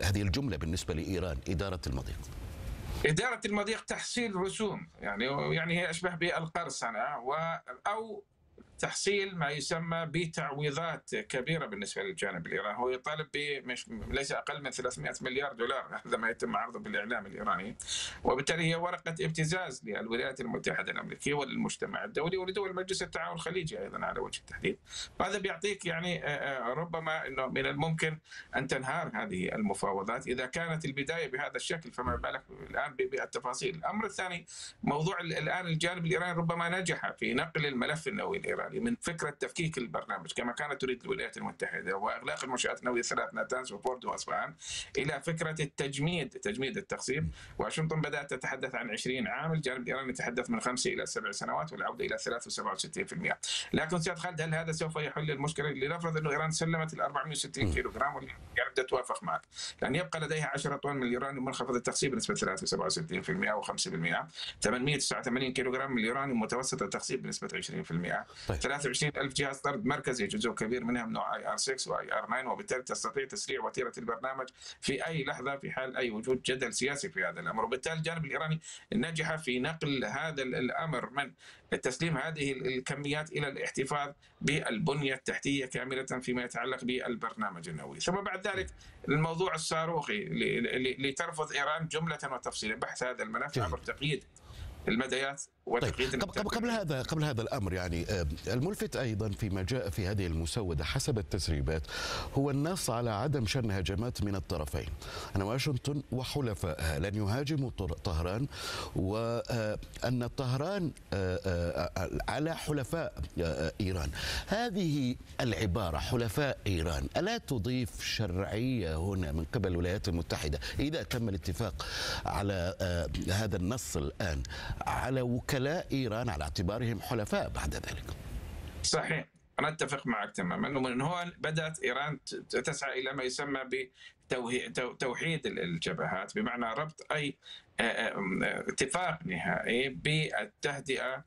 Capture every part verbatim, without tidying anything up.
هذه الجملة بالنسبة لإيران إدارة المضيق؟ إدارة المضيق تحصيل رسوم، يعني يعني هي أشبه بالقرصنة أو تحصيل ما يسمى بتعويضات كبيرة بالنسبة للجانب الإيراني. هو يطالب بمش ليس أقل من ثلاثمئة مليار دولار، هذا ما يتم عرضه بالإعلام الإيراني، وبالتالي هي ورقة ابتزاز للولايات المتحدة الأمريكية وللمجتمع الدولي ولدول مجلس التعاون الخليجي أيضا على وجه التحديد. وهذا بيعطيك يعني ربما أنه من الممكن أن تنهار هذه المفاوضات إذا كانت البداية بهذا الشكل، فما بالك الآن بالتفاصيل. الأمر الثاني، موضوع الآن الجانب الإيراني ربما نجح في نقل الملف النووي الإيراني من فكرة تفكيك البرنامج كما كانت تريد الولايات المتحدة وإغلاق المنشآت النووية الثلاث ناتنز وفوردو وأصفهان إلى فكرة التجميد تجميد التقسيم. واشنطن بدأت تتحدث عن عشرين عام، الجانب الإيراني يتحدث من خمسة إلى سبع سنوات والعودة إلى ثلاثة وسبعة وستين بالمئة. لكن سيد خالد، هل هذا سوف يحل المشكلة؟ لنفرض أنه إيران سلمت ال أربعمئة وستين كيلو جرام والجانب تتوافق معك، لأن يبقى لديها عشرة طن من اليورانيوم منخفض التقسيم بنسبة ثلاثة وسبعة وستين بالمئة أو خمسة بالمئة، ثمانمئة وتسعة وثمانين كيلو جرام من اليورانيوم متوسط التقسيم بنسبة عشرين بالمئة، طيب. ثلاثة وعشرين ألف جهاز طرد مركزي جزء كبير منها من نوع آي آر ستة وآي آر تسعة، وبالتالي تستطيع تسريع وتيرة البرنامج في أي لحظة في حال أي وجود جدل سياسي في هذا الأمر. وبالتالي الجانب الإيراني نجح في نقل هذا الأمر من تسليم هذه الكميات إلى الاحتفاظ بالبنية التحتية كاملة فيما يتعلق بالبرنامج النووي. ثم بعد ذلك الموضوع الصاروخي لترفض إيران جملة وتفصيلا بحث هذا الملف عبر تقييد المديات. طيب قبل هذا قبل هذا الامر، يعني الملفت ايضا فيما جاء في هذه المسوده حسب التسريبات هو النص على عدم شن هجمات من الطرفين، ان واشنطن وحلفائها لن يهاجموا طهران، وان طهران على حلفاء ايران. هذه العباره حلفاء ايران الا تضيف شرعيه هنا من قبل الولايات المتحده اذا تم الاتفاق على هذا النص الان على وكلاء إيران على اعتبارهم حلفاء بعد ذلك؟ صحيح، أنا أتفق معك تماما. ومن هون بدأت إيران تسعى إلى ما يسمى بتوحيد الجبهات، بمعنى ربط أي اتفاق نهائي بالتهدئة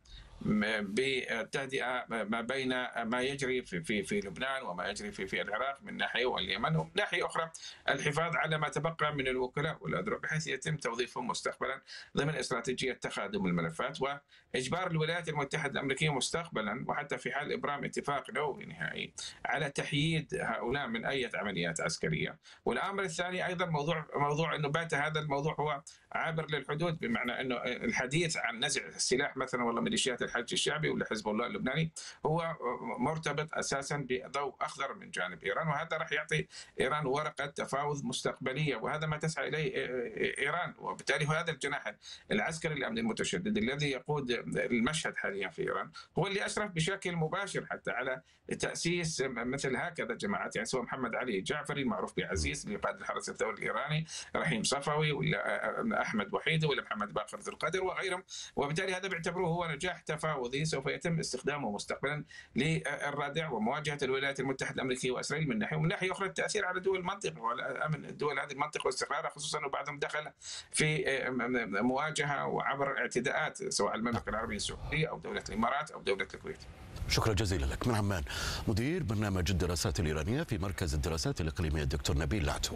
بالتهدئة ما بين ما يجري في في في لبنان وما يجري في في العراق من ناحية واليمن، ومن ناحية أخرى الحفاظ على ما تبقى من الوكلاء والأذرع بحيث يتم توظيفهم مستقبلا ضمن استراتيجية تقادم الملفات، وإجبار الولايات المتحدة الأمريكية مستقبلا وحتى في حال إبرام اتفاق نووي نهائي على تحييد هؤلاء من أي عمليات عسكرية. والأمر الثاني أيضا موضوع موضوع أنه بات هذا الموضوع هو عابر للحدود، بمعنى أنه الحديث عن نزع السلاح مثلا والله ميليشيات الحج الشعبي ولا حزب الله اللبناني هو مرتبط اساسا بضوء اخضر من جانب ايران، وهذا راح يعطي ايران ورقه تفاوض مستقبليه، وهذا ما تسعى اليه ايران. وبالتالي هذا الجناح العسكري الامني المتشدد الذي يقود المشهد حاليا في ايران هو اللي اشرف بشكل مباشر حتى على تاسيس مثل هكذا جماعات، يعني سواء محمد علي الجعفري المعروف بعزيز اللي قائد الحرس الثوري الايراني، رحيم صفوي ولا احمد وحيدي ولا محمد باقر ذو القدر وغيرهم. وبالتالي هذا بيعتبروه هو نجاح تفاوضي سوف يتم استخدامه مستقبلا للردع ومواجهه الولايات المتحده الامريكيه واسرائيل من ناحيه، ومن ناحيه اخرى التاثير على دول المنطقه وعلى امن الدول هذه المنطقه واستقرارها، خصوصا انه بعضهم دخل في مواجهه وعبر اعتداءات سواء المملكه العربيه السعوديه او دوله الامارات او دوله الكويت. شكرا جزيلا لك. من عمان مدير برنامج الدراسات الايرانيه في مركز الدراسات الاقليميه الدكتور نبيل لعتو.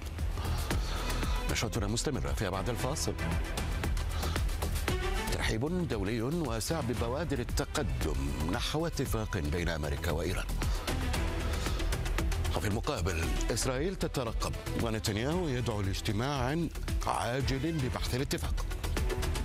نشرتنا مستمره فيها بعد الفاصل. ترحيب دولي واسع ببوادر التقدم نحو اتفاق بين أمريكا وإيران. وفي المقابل إسرائيل تترقب ونتنياهو يدعو لاجتماع عاجل لبحث الاتفاق.